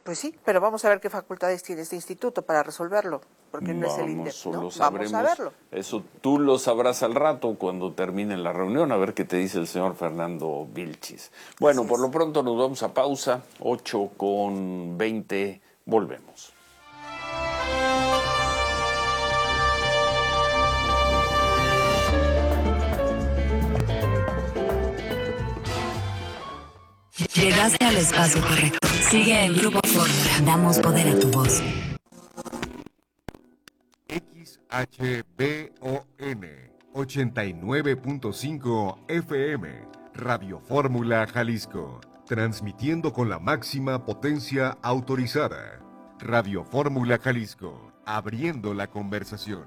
Pues sí, pero vamos a ver qué facultades tiene este instituto para resolverlo, porque no es el INDEP, ¿no? Vamos a verlo. Eso tú lo sabrás al rato cuando termine la reunión, a ver qué te dice el señor Fernando Vilchis. Bueno, por lo pronto nos vamos a pausa, 8:20, volvemos. Llegaste al espacio correcto. Sigue el Grupo Fórmula. Damos poder a tu voz. XHBON 89.5 FM, Radio Fórmula Jalisco, transmitiendo con la máxima potencia autorizada. Radio Fórmula Jalisco, abriendo la conversación.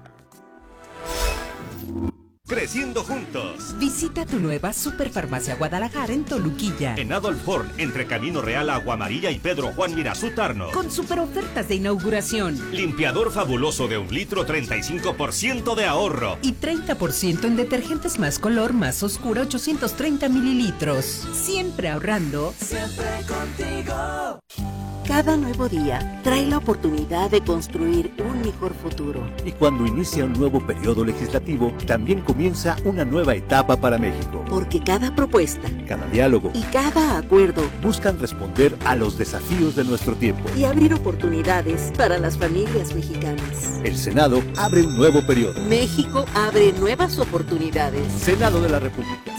Creciendo juntos. Visita tu nueva Superfarmacia Guadalajara en Toluquilla. En Adolf Horn, entre Camino Real, Agua Amarilla y Pedro Juan Mirazú Tarno. Con super ofertas de inauguración. Limpiador fabuloso de 1 litro, 35% de ahorro. Y 30% en detergentes más color, más oscura, 830 mililitros. Siempre ahorrando. Siempre contigo. Cada nuevo día trae la oportunidad de construir un mejor futuro. Y cuando inicia un nuevo periodo legislativo, también comienza una nueva etapa para México. Porque cada propuesta, cada diálogo y cada acuerdo buscan responder a los desafíos de nuestro tiempo y abrir oportunidades para las familias mexicanas. El Senado abre un nuevo periodo. México abre nuevas oportunidades. Senado de la República.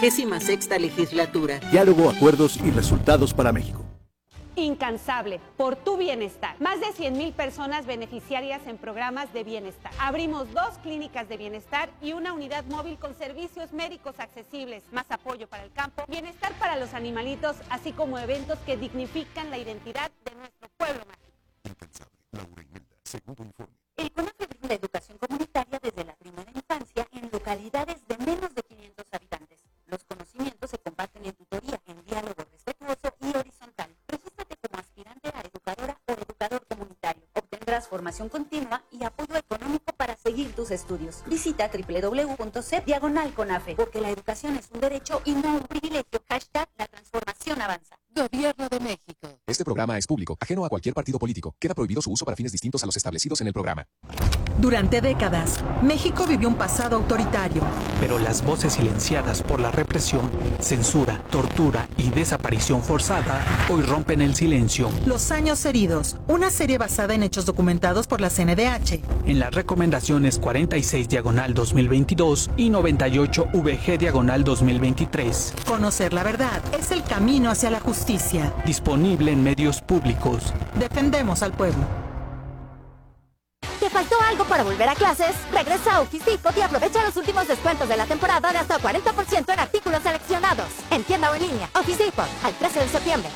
66ª legislatura. Diálogo, acuerdos y resultados para México. Incansable, por tu bienestar. Más de 100,000 personas beneficiarias en programas de bienestar. Abrimos 2 clínicas de bienestar y una unidad móvil con servicios médicos accesibles, más apoyo para el campo, bienestar para los animalitos, así como eventos que dignifican la identidad de nuestro pueblo mágico. Incansable, Laura Imelda, segundo informe. El CONAFE brinda educación comunitaria desde la primera infancia en localidades de menos de 500 habitantes. Los conocimientos se comparten en tutoría, en diálogo respetuoso y horizontal. Como aspirante a educadora o educador comunitario. Obtendrás formación continua y apoyo económico para seguir tus estudios. Visita www.cep/CONAFE, porque la educación es un derecho y no un privilegio. Hashtag la transformación avanza. Gobierno de México. Este programa es público, ajeno a cualquier partido político. Queda prohibido su uso para fines distintos a los establecidos en el programa. Durante décadas, México vivió un pasado autoritario. Pero las voces silenciadas por la represión, censura, tortura y desaparición forzada hoy rompen el silencio. Los años heridos, una serie basada en hechos documentados por la CNDH. En las recomendaciones 46/2022 y 98/VG/2023. Conocer la verdad es el camino hacia la justicia. Disponible en medios públicos. Defendemos al pueblo. ¿Te faltó algo para volver a clases? Regresa a Office Depot y aprovecha los últimos descuentos de la temporada de hasta 40% en artículos seleccionados. En tienda o en línea. Office Depot, al 13 de septiembre.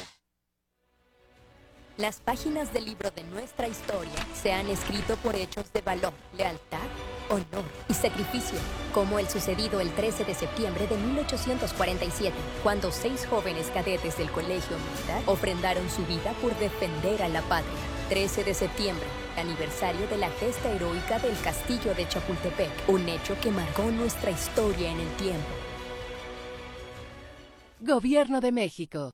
Las páginas del libro de nuestra historia se han escrito por hechos de valor, lealtad, honor y sacrificio, como el sucedido el 13 de septiembre de 1847, cuando 6 jóvenes cadetes del Colegio Militar ofrendaron su vida por defender a la patria. 13 de septiembre, aniversario de la gesta heroica del Castillo de Chapultepec, un hecho que marcó nuestra historia en el tiempo. Gobierno de México.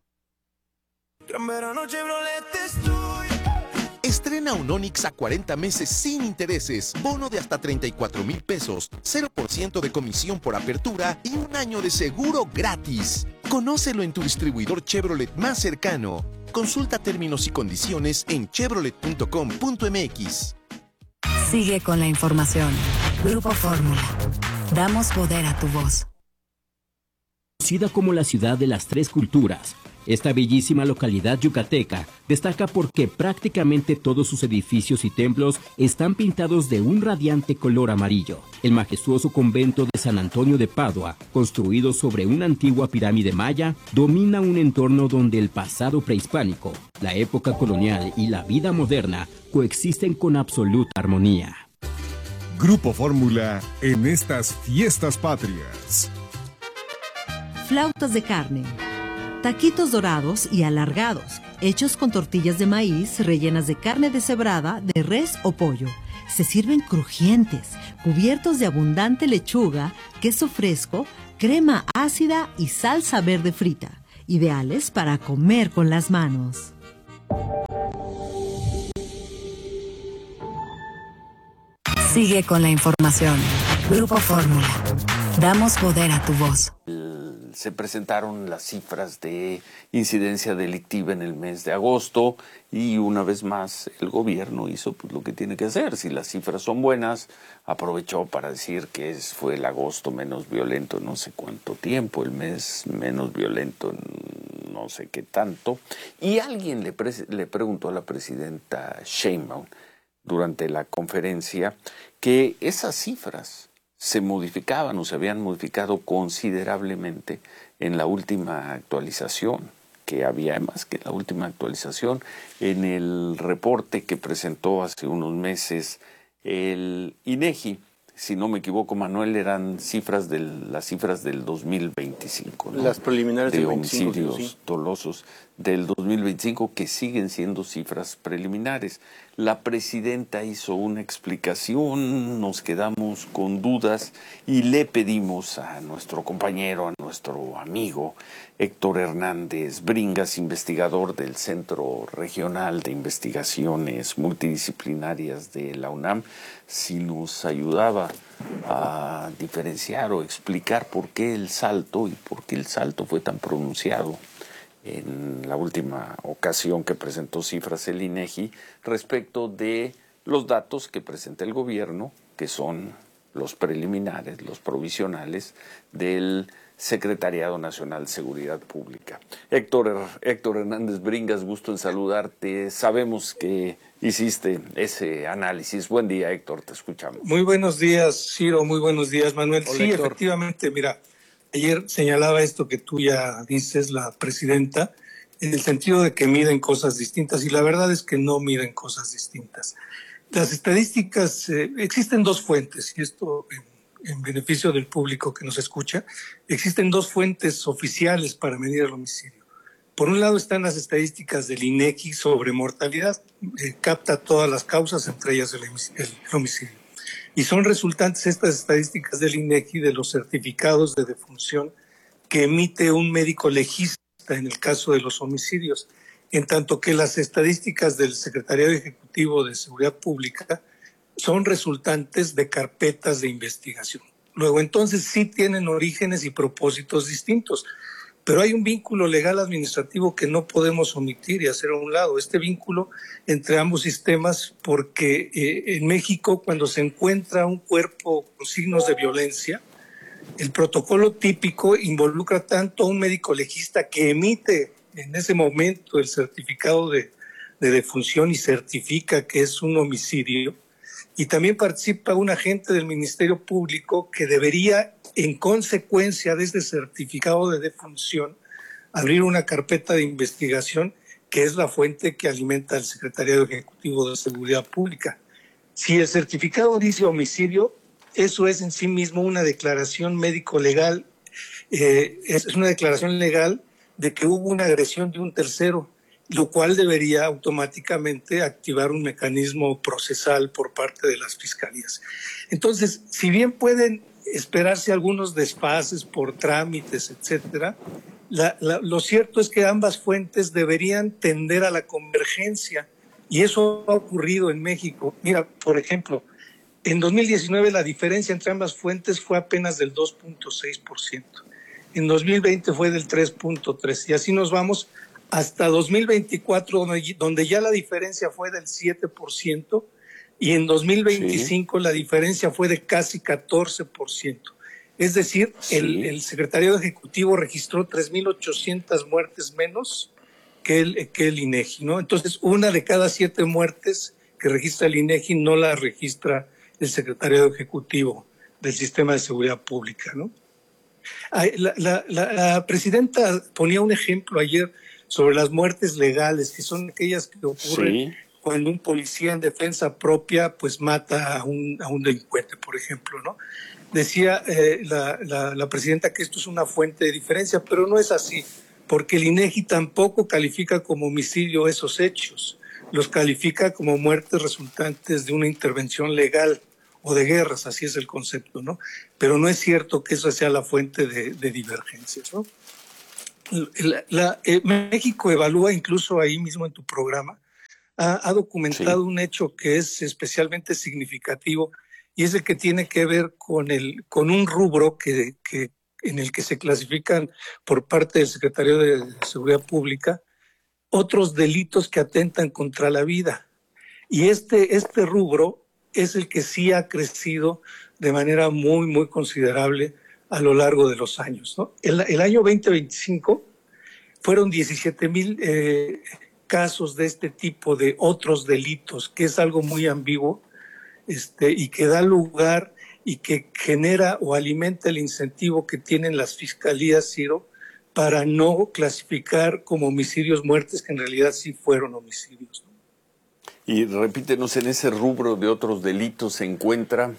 Estrena un Onix a 40 meses sin intereses, bono de hasta 34,000 pesos, 0% de comisión por apertura y un año de seguro gratis. Conócelo en tu distribuidor Chevrolet más cercano. Consulta términos y condiciones en chevrolet.com.mx. Sigue con la información. Grupo Fórmula. Damos poder a tu voz. Conocida como la ciudad de las 3 culturas, esta bellísima localidad yucateca destaca porque prácticamente todos sus edificios y templos están pintados de un radiante color amarillo. El majestuoso convento de San Antonio de Padua, construido sobre una antigua pirámide maya, domina un entorno donde el pasado prehispánico, la época colonial y la vida moderna coexisten con absoluta armonía. Grupo Fórmula en estas fiestas patrias. Flautas de carne, taquitos dorados y alargados, hechos con tortillas de maíz rellenas de carne deshebrada, de res o pollo. Se sirven crujientes, cubiertos de abundante lechuga, queso fresco, crema ácida y salsa verde frita, ideales para comer con las manos. Sigue con la información. Grupo Fórmula. Damos poder a tu voz. Se presentaron las cifras de incidencia delictiva en el mes de agosto y una vez más el gobierno hizo pues lo que tiene que hacer. Si las cifras son buenas, aprovechó para decir que fue el agosto menos violento en no sé cuánto tiempo, el mes menos violento en no sé qué tanto. Y alguien le preguntó a la presidenta Sheinbaum durante la conferencia que esas cifras se modificaban o se habían modificado considerablemente en la última actualización, que había además que en la última actualización, en el reporte que presentó hace unos meses el INEGI, si no me equivoco, Manuel, eran las cifras del 2025, ¿no? Las preliminares de del 25, homicidios sí. dolosos del 2025, que siguen siendo cifras preliminares. La presidenta hizo una explicación, nos quedamos con dudas y le pedimos a nuestro compañero, a nuestro amigo Héctor Hernández Bringas, investigador del Centro Regional de Investigaciones Multidisciplinarias de la UNAM, si nos ayudaba a diferenciar o explicar por qué el salto y por qué el salto fue tan pronunciado en la última ocasión que presentó cifras el INEGI respecto de los datos que presenta el gobierno, que son los preliminares, los provisionales del Secretariado Nacional de Seguridad Pública. Héctor Hernández Bringas, gusto en saludarte. Sabemos que hiciste ese análisis. Buen día, Héctor, te escuchamos. Muy buenos días, Ciro, muy buenos días, Manuel. Hola, sí, Héctor. Efectivamente, mira, ayer señalaba esto que tú ya dices, la presidenta, en el sentido de que miden cosas distintas, y la verdad es que no miden cosas distintas. Las estadísticas, existen dos fuentes, y esto en beneficio del público que nos escucha, existen dos fuentes oficiales para medir el homicidio. Por un lado están las estadísticas del INEGI sobre mortalidad, capta todas las causas, entre ellas el homicidio. Y son resultantes estas estadísticas del INEGI de los certificados de defunción que emite un médico legista en el caso de los homicidios, en tanto que las estadísticas del Secretariado Ejecutivo de Seguridad Pública son resultantes de carpetas de investigación. Luego, entonces, sí tienen orígenes y propósitos distintos, pero hay un vínculo legal administrativo que no podemos omitir y hacer a un lado. Este vínculo entre ambos sistemas, porque en México, cuando se encuentra un cuerpo con signos de violencia, el protocolo típico involucra tanto a un médico legista que emite en ese momento el certificado de defunción y certifica que es un homicidio, y también participa un agente del Ministerio Público que debería, en consecuencia de este certificado de defunción, abrir una carpeta de investigación que es la fuente que alimenta al Secretariado Ejecutivo de Seguridad Pública. Si el certificado dice homicidio, eso es en sí mismo una declaración médico-legal, es una declaración legal de que hubo una agresión de un tercero, lo cual debería automáticamente activar un mecanismo procesal por parte de las fiscalías. Entonces, si bien pueden esperarse algunos desfases por trámites, etcétera, lo cierto es que ambas fuentes deberían tender a la convergencia, y eso ha ocurrido en México. Mira, por ejemplo, en 2019 la diferencia entre ambas fuentes fue apenas del 2.6%. En 2020 fue del 3.3%, y así nos vamos hasta 2024, donde ya la diferencia fue del 7%, y en 2025 la diferencia fue de casi 14%. Es decir, el Secretariado Ejecutivo registró 3.800 muertes menos que el INEGI, ¿no? Entonces, una de cada 7 muertes que registra el INEGI no la registra el Secretariado Ejecutivo del Sistema de Seguridad Pública, ¿no? La presidenta ponía un ejemplo ayer sobre las muertes legales, que son aquellas que ocurren cuando un policía en defensa propia pues mata a un delincuente, por ejemplo, ¿no? Decía la presidenta que esto es una fuente de diferencia, pero no es así, porque el INEGI tampoco califica como homicidio esos hechos, los califica como muertes resultantes de una intervención legal o de guerras, así es el concepto, ¿no? Pero no es cierto que esa sea la fuente de divergencias, ¿no? México evalúa, incluso ahí mismo en tu programa, ha documentado un hecho que es especialmente significativo y es el que tiene que ver con un rubro en el que se clasifican por parte del Secretario de Seguridad Pública otros delitos que atentan contra la vida. Y este rubro es el que sí ha crecido de manera muy, muy considerable a lo largo de los años, ¿no? El año 2025 fueron 17,000 casos de este tipo de otros delitos, que es algo muy ambiguo, y que da lugar y que genera o alimenta el incentivo que tienen las fiscalías, Ciro, para no clasificar como homicidios muertes, que en realidad sí fueron homicidios, ¿no? Y repítenos, ¿en ese rubro de otros delitos se encuentra?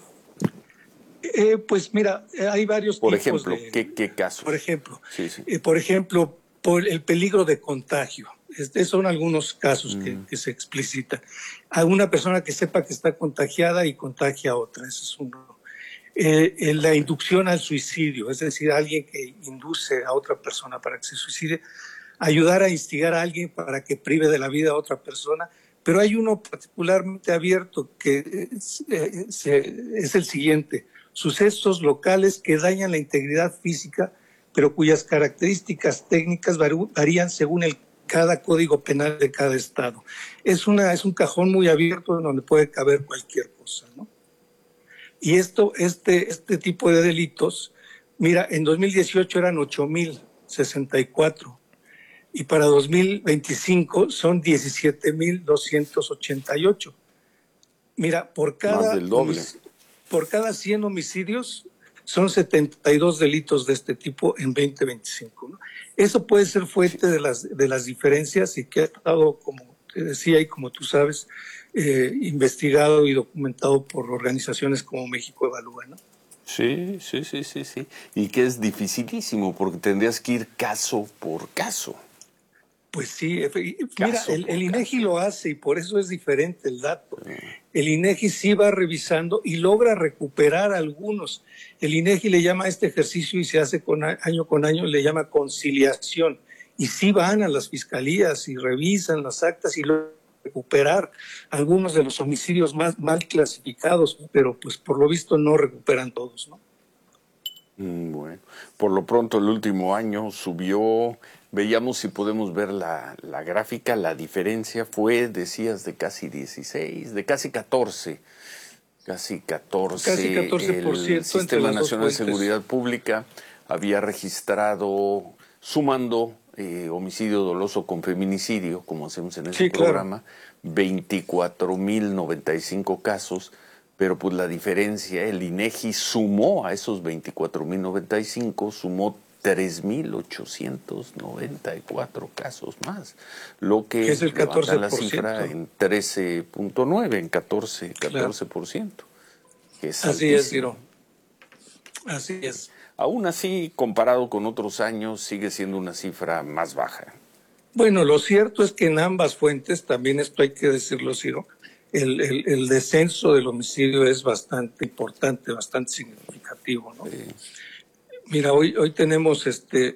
Pues mira, hay varios por tipos ejemplo, de... ¿qué casos? Por ejemplo, sí. Por ejemplo, por el peligro de contagio. Son algunos casos que se explicitan. A una persona que sepa que está contagiada y contagia a otra, ese es uno. La inducción al suicidio, es decir, alguien que induce a otra persona para que se suicide, ayudar a instigar a alguien para que prive de la vida a otra persona. Pero hay uno particularmente abierto que es el siguiente: sucesos locales que dañan la integridad física, pero cuyas características técnicas varían según cada código penal de cada estado. Es un cajón muy abierto en donde puede caber cualquier cosa, ¿no? Y este tipo de delitos, mira, en 2018 eran 8,064 y para 2025 son 17,288. Mira, más del doble. Por cada 100 homicidios son 72 delitos de este tipo en 2025, ¿no? Eso puede ser fuente de las diferencias y que ha estado, como te decía y como tú sabes, investigado y documentado por organizaciones como México Evalúa, ¿no? Sí. Y que es dificilísimo porque tendrías que ir caso por caso. Pues sí, mira, el INEGI lo hace y por eso es diferente el dato. El INEGI sí va revisando y logra recuperar algunos. El INEGI le llama a este ejercicio y se hace año con año, le llama conciliación. Y sí van a las fiscalías y revisan las actas y logran recuperar algunos de los homicidios más mal clasificados, pero pues por lo visto no recuperan todos, ¿no? Bueno, por lo pronto el último año subió. Veíamos, si podemos ver la gráfica, la diferencia fue, decías, de casi 16, de casi 14. Casi 14%. El Sistema Nacional de Seguridad Pública había registrado, sumando homicidio doloso con feminicidio, como hacemos en este programa, 24,095 casos, pero pues la diferencia, el INEGI sumó a esos 24,095, sumó 3,894 casos más, lo que es el 14%. La cifra en 13.9, en 14%. Que es así es, Ciro. Así es. Aún así, comparado con otros años, sigue siendo una cifra más baja. Bueno, lo cierto es que en ambas fuentes, también esto hay que decirlo, Ciro, el descenso del homicidio es bastante importante, bastante significativo, ¿no? Sí. Mira, hoy tenemos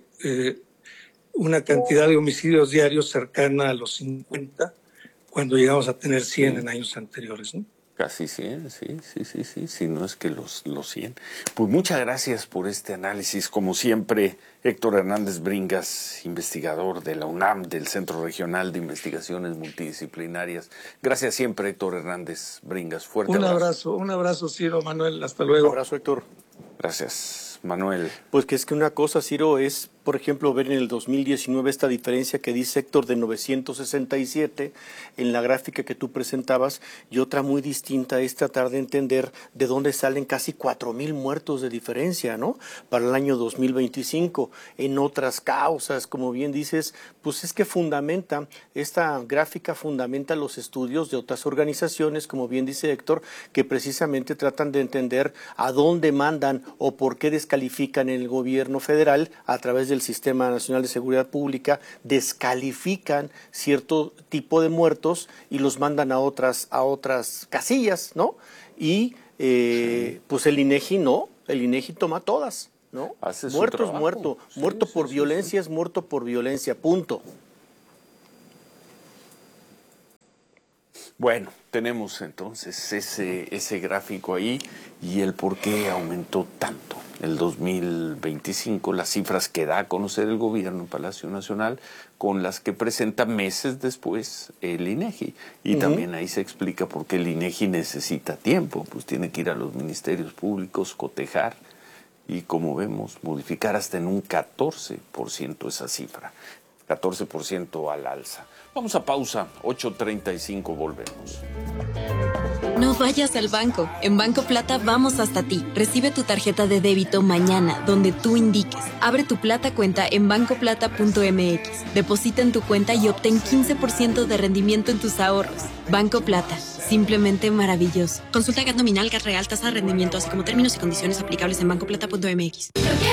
una cantidad de homicidios diarios cercana a los 50, cuando llegamos a tener 100 en años anteriores, ¿no? Casi 100, sí, si no es que los 100. Pues muchas gracias por este análisis. Como siempre, Héctor Hernández Bringas, investigador de la UNAM, del Centro Regional de Investigaciones Multidisciplinarias. Gracias siempre, Héctor Hernández Bringas. Fuerte abrazo. Un abrazo, Ciro, Manuel. Hasta luego. Un abrazo, Héctor. Gracias, Manuel. Pues que es que una cosa, Ciro, es, por ejemplo, ver en el 2019 esta diferencia que dice Héctor de 967 en la gráfica que tú presentabas, y otra muy distinta es tratar de entender de dónde salen casi 4,000 muertos de diferencia, ¿no? Para el año 2025. En otras causas, como bien dices, pues es que esta gráfica fundamenta los estudios de otras organizaciones, como bien dice Héctor, que precisamente tratan de entender a dónde mandan o por qué descalifican en el gobierno federal a través del Sistema Nacional de Seguridad Pública, descalifican cierto tipo de muertos y los mandan a otras casillas, ¿no? Y pues el INEGI no, el INEGI toma todas, ¿no? Muerto es muerto, muerto por violencia es muerto por violencia, punto. Bueno, tenemos entonces ese gráfico ahí y el por qué aumentó tanto. El 2025, las cifras que da a conocer el gobierno en Palacio Nacional, con las que presenta meses después el INEGI. Y también ahí se explica por qué el INEGI necesita tiempo, pues tiene que ir a los ministerios públicos, cotejar y, como vemos, modificar hasta en un 14% esa cifra. 14% al alza. Vamos a pausa, 8:35, volvemos. No vayas al banco. En Banco Plata vamos hasta ti. Recibe tu tarjeta de débito mañana, donde tú indiques. Abre tu Plata cuenta en bancoplata.mx. Deposita en tu cuenta y obtén 15% de rendimiento en tus ahorros. Banco Plata. Simplemente maravilloso. Consulta GAT nominal, GAT real, tasa de rendimiento, así como términos y condiciones aplicables en bancoplata.mx.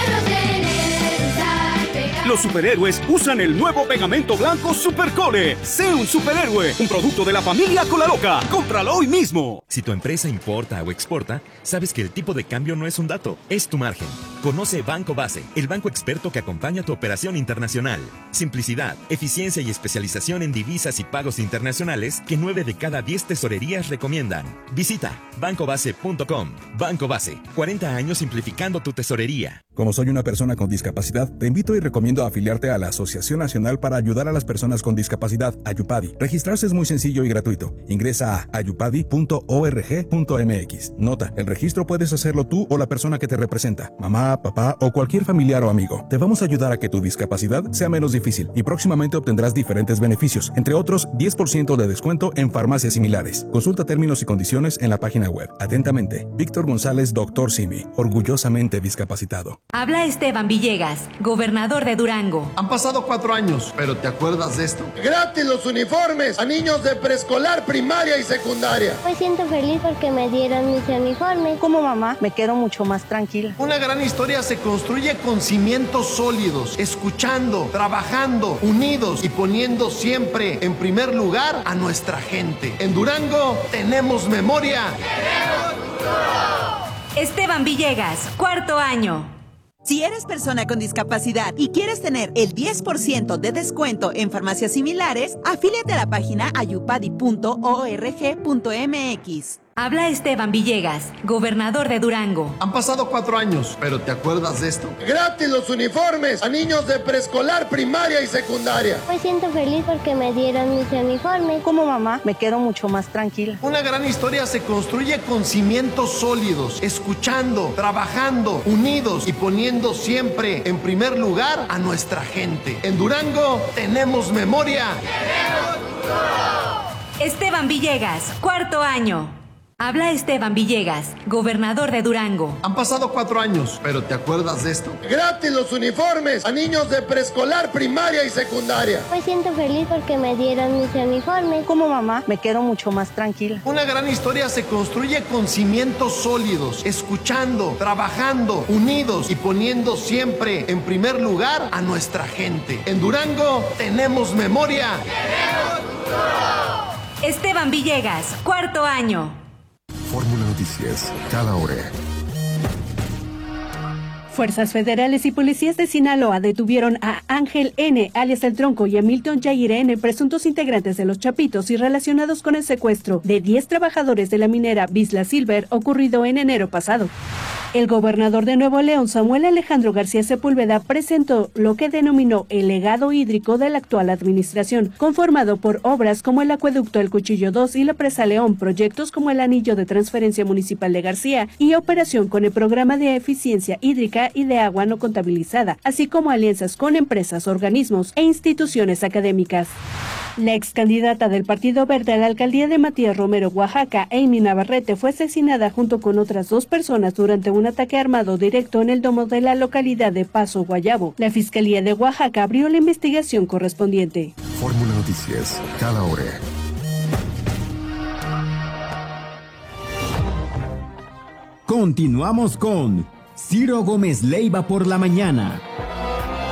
Los superhéroes usan el nuevo pegamento blanco Supercole. Sé un superhéroe, un producto de la familia Colaloca. ¡Cómpralo hoy mismo! Si tu empresa importa o exporta, sabes que el tipo de cambio no es un dato, es tu margen. Conoce Banco Base, el banco experto que acompaña tu operación internacional. Simplicidad, eficiencia y especialización en divisas y pagos internacionales que 9 de cada 10 tesorerías recomiendan. Visita bancobase.com. Banco Base, 40 años simplificando tu tesorería. Como soy una persona con discapacidad, te invito y recomiendo afiliarte a la Asociación Nacional para Ayudar a las Personas con Discapacidad, Ayupadi. Registrarse es muy sencillo y gratuito. Ingresa a ayupadi.org.mx. Nota, el registro puedes hacerlo tú o la persona que te representa, mamá, papá o cualquier familiar o amigo. Te vamos a ayudar a que tu discapacidad sea menos difícil y próximamente obtendrás diferentes beneficios, entre otros 10% de descuento en farmacias similares. Consulta términos y condiciones en la página web. Atentamente, Víctor González, Dr. Simi, orgullosamente discapacitado. Habla Esteban Villegas, gobernador de Durango. Han pasado 4 años, pero ¿te acuerdas de esto? Gratis los uniformes a niños de preescolar, primaria y secundaria. Me siento feliz porque me dieron mis uniformes. Como mamá, me quedo mucho más tranquila. Una gran historia se construye con cimientos sólidos, escuchando, trabajando, unidos y poniendo siempre en primer lugar a nuestra gente. En Durango tenemos memoria. ¡Queremos futuro! Esteban Villegas, 4º año. Si eres persona con discapacidad y quieres tener el 10% de descuento en farmacias similares, afíliate a la página ayupadi.org.mx. Habla Esteban Villegas, gobernador de Durango. Han pasado 4 años, pero ¿te acuerdas de esto? Gratis los uniformes a niños de preescolar, primaria y secundaria. Me siento feliz porque me dieron mis uniformes. Como mamá, me quedo mucho más tranquila. Una gran historia se construye con cimientos sólidos, escuchando, trabajando, unidos y poniendo siempre en primer lugar a nuestra gente. En Durango tenemos memoria. ¡Queremos futuro! Esteban Villegas, 4º año. Habla Esteban Villegas, gobernador de Durango. Han pasado 4 años, pero ¿te acuerdas de esto? Gratis los uniformes a niños de preescolar, primaria y secundaria. Me siento feliz porque me dieron mis uniformes. Como mamá, me quedo mucho más tranquila. Una gran historia se construye con cimientos sólidos, escuchando, trabajando, unidos y poniendo siempre en primer lugar a nuestra gente. En Durango tenemos memoria. ¡Queremos futuro! Esteban Villegas, 4º año. Fórmula Noticias, cada hora. Fuerzas federales y policías de Sinaloa detuvieron a Ángel N., alias El Tronco, y a Milton Jair N., presuntos integrantes de los Chapitos y relacionados con el secuestro de 10 trabajadores de la minera Bisla Silver ocurrido en enero pasado. El gobernador de Nuevo León, Samuel Alejandro García Sepúlveda, presentó lo que denominó el legado hídrico de la actual administración, conformado por obras como el acueducto El Cuchillo 2 y la Presa León, proyectos como el Anillo de Transferencia Municipal de García y operación con el Programa de Eficiencia Hídrica y de Agua No Contabilizada, así como alianzas con empresas, organismos e instituciones académicas. La ex candidata del Partido Verde a la alcaldía de Matías Romero, Oaxaca, Amy Navarrete, fue asesinada junto con otras 2 personas durante un ataque armado directo en el domo de la localidad de Paso, Guayabo. La Fiscalía de Oaxaca abrió la investigación correspondiente. Fórmula Noticias, cada hora. Continuamos con Ciro Gómez Leiva por la mañana.